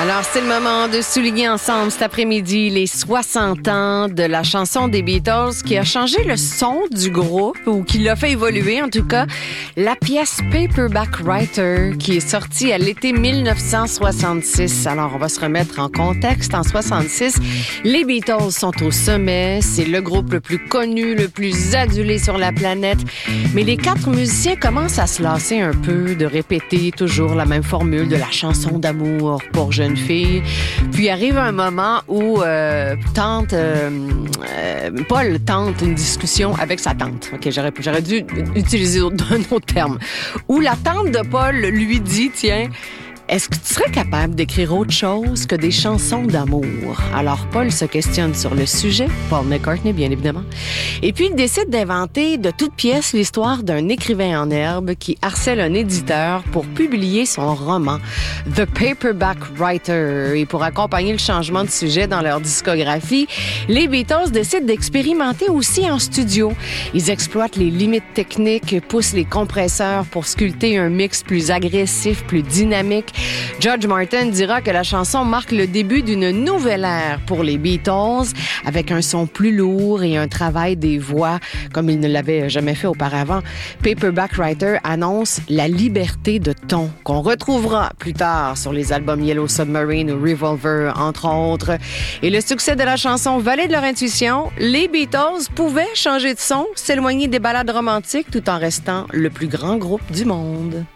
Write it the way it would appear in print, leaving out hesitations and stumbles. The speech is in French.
Alors, c'est le moment de souligner ensemble cet après-midi les 60 ans de la chanson des Beatles qui a changé le son du groupe, ou qui l'a fait évoluer en tout cas. La pièce Paperback Writer qui est sortie à l'été 1966. Alors, on va se remettre en contexte. En 66, les Beatles sont au sommet. C'est le groupe le plus connu, le plus adulé sur la planète. Mais les 4 musiciens commencent à se lasser un peu de répéter toujours la même formule de la chanson d'amour pour jeunes filles. Puis arrive un moment où Paul tente une discussion avec sa tante. OK, j'aurais dû utiliser un autre terme. Où la tante de Paul lui dit, tiens, est-ce que tu serais capable d'écrire autre chose que des chansons d'amour? Alors, Paul se questionne sur le sujet, Paul McCartney, bien évidemment. Et puis, il décide d'inventer de toute pièce l'histoire d'un écrivain en herbe qui harcèle un éditeur pour publier son roman, The Paperback Writer. Et pour accompagner le changement de sujet dans leur discographie, les Beatles décident d'expérimenter aussi en studio. Ils exploitent les limites techniques, poussent les compresseurs pour sculpter un mix plus agressif, plus dynamique. George Martin dira que la chanson marque le début d'une nouvelle ère pour les Beatles, avec un son plus lourd et un travail des voix comme il ne l'avait jamais fait auparavant. Paperback Writer annonce la liberté de ton qu'on retrouvera plus tard sur les albums Yellow Submarine ou Revolver, entre autres. Et le succès de la chanson valait de leur intuition. Les Beatles pouvaient changer de son, s'éloigner des ballades romantiques tout en restant le plus grand groupe du monde.